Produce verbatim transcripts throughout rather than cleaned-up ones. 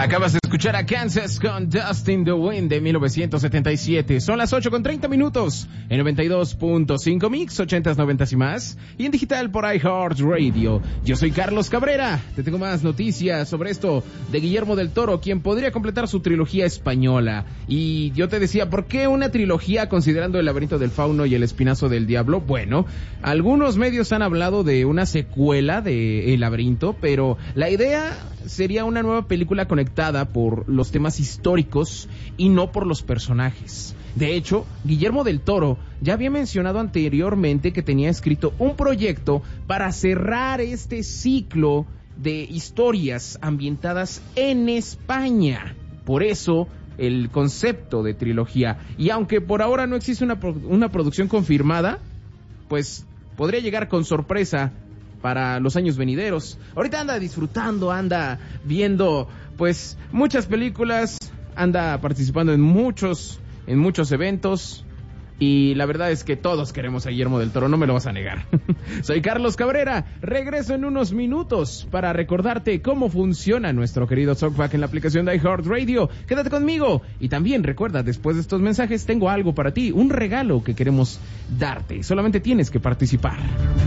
Acabas de escuchar a Kansas con Dust in the Wind de mil novecientos setenta y siete. Son las ocho con treinta minutos en noventa y dos punto cinco Mix, ochentas, noventas y más. Y en digital por iHeartRadio. Yo soy Carlos Cabrera. Te tengo más noticias sobre esto de Guillermo del Toro, quien podría completar su trilogía española. Y yo te decía, ¿por qué una trilogía considerando El laberinto del fauno y El espinazo del diablo? Bueno, algunos medios han hablado de una secuela de El laberinto, pero la idea sería una nueva película conectada por los temas históricos y no por los personajes. De hecho, Guillermo del Toro ya había mencionado anteriormente que tenía escrito un proyecto para cerrar este ciclo de historias ambientadas en España. Por eso el concepto de trilogía. Y aunque por ahora no existe una, una producción confirmada, pues podría llegar con sorpresa para los años venideros. Ahorita anda disfrutando, anda viendo pues muchas películas, anda participando en muchos, en muchos eventos, y la verdad es que todos queremos a Guillermo del Toro, no me lo vas a negar. Soy Carlos Cabrera, regreso en unos minutos para recordarte cómo funciona nuestro querido Talkback en la aplicación de iHeartRadio. Quédate conmigo, y también recuerda, después de estos mensajes tengo algo para ti, un regalo que queremos darte, solamente tienes que participar.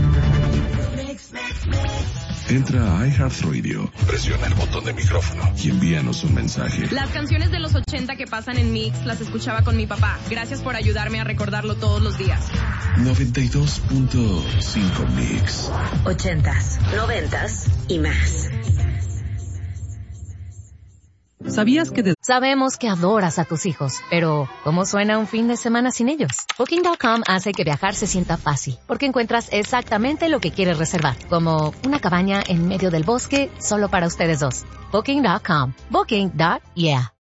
Entra a iHeartRadio, presiona el botón de micrófono y envíanos un mensaje. Las canciones de los ochenta que pasan en Mix las escuchaba con mi papá. Gracias por ayudarme a recordarlo todos los días. noventa y dos punto cinco Mix. Ochentas, noventas y más. ¿Sabías que de- Sabemos que adoras a tus hijos, pero ¿cómo suena un fin de semana sin ellos? Booking punto com hace que viajar se sienta fácil, porque encuentras exactamente lo que quieres reservar, como una cabaña en medio del bosque solo para ustedes dos. Booking punto com. Booking. Yeah.